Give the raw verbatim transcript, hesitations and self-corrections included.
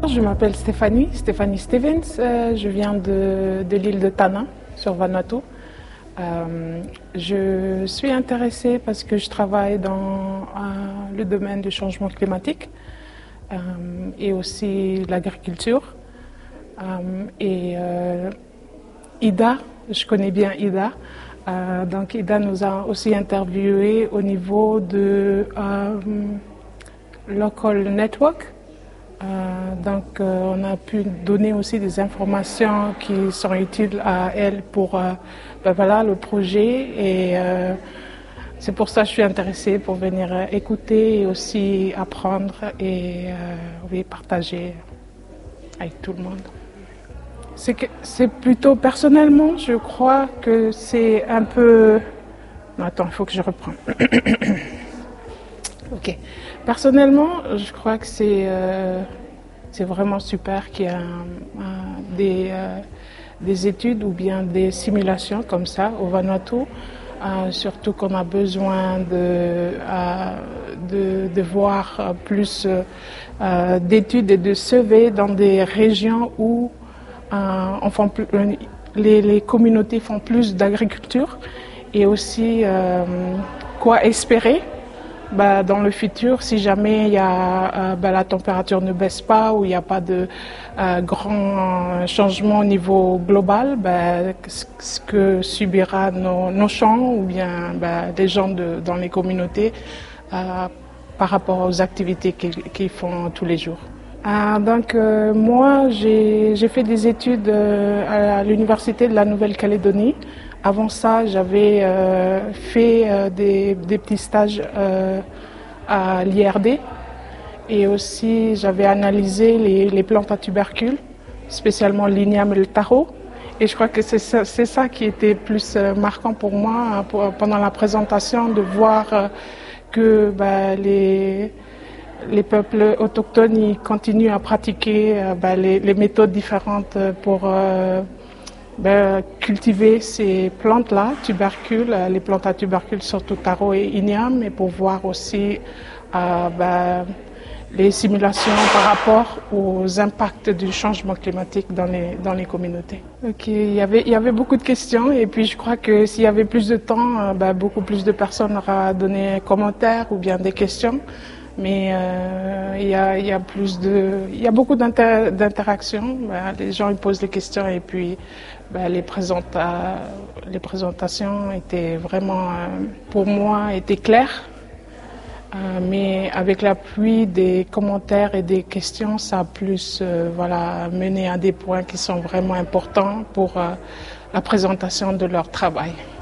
Je m'appelle Stéphanie, Stéphanie Stevens, euh, je viens de, de l'île de Tanna, sur Vanuatu. Euh, je suis intéressée parce que je travaille dans euh, le domaine du changement climatique euh, et aussi l'agriculture. Euh, et euh, Ida, je connais bien Ida, euh, donc Ida nous a aussi interviewé au niveau de euh, Local Network. Euh, donc euh, on a pu donner aussi des informations qui sont utiles à elle pour euh, ben voilà, le projet et euh, c'est pour ça que je suis intéressée pour venir écouter et aussi apprendre et euh, oui, partager avec tout le monde. C'est que c'est plutôt personnellement, je crois que c'est un peu... Non, attends, il faut que je reprenne. Ok. Personnellement, je crois que c'est euh, c'est vraiment super qu'il y ait un, un, des, euh, des études ou bien des simulations comme ça au Vanuatu, euh, surtout qu'on a besoin de, euh, de, de voir plus euh, d'études et de surveys dans des régions où euh, on font plus, les, les communautés font plus d'agriculture et aussi euh, quoi espérer. Bah, dans le futur, si jamais il y a, euh, bah, la température ne baisse pas ou il n'y a pas de euh, grand changement au niveau global, bah, ce que subira nos, nos champs ou bien bah, les gens de, dans les communautés euh, par rapport aux activités qu'ils qu'ils font tous les jours. Euh, donc euh, moi, j'ai fait des études euh, à l'Université de la Nouvelle-Calédonie. Avant ça, j'avais euh, fait euh, des, des petits stages euh, à l'I R D et aussi j'avais analysé les, les plantes à tubercules, spécialement l'igname et le taro. Et je crois que c'est ça, c'est ça qui était plus euh, marquant pour moi pour, pendant la présentation, de voir euh, que bah, les, les peuples autochtones ils continuent à pratiquer euh, bah, les, les méthodes différentes pour euh, Ben, cultiver ces plantes-là, tubercules, les plantes à tubercules, surtout taro et igname, et pour voir aussi euh, ben, les simulations par rapport aux impacts du changement climatique dans les, dans les communautés. Okay. Il y avait, il y avait beaucoup de questions et puis je crois que s'il y avait plus de temps, ben, beaucoup plus de personnes auraient donné un commentaire ou bien des questions. Mais euh, il, y a, il y a plus de, il y a beaucoup d'interactions. Ben, les gens ils posent des questions et puis ben, les, présenta, les présentations étaient vraiment, euh, pour moi, étaient claires. Euh, mais avec l'appui des commentaires et des questions, ça a plus euh, voilà, mené à des points qui sont vraiment importants pour euh, la présentation de leur travail.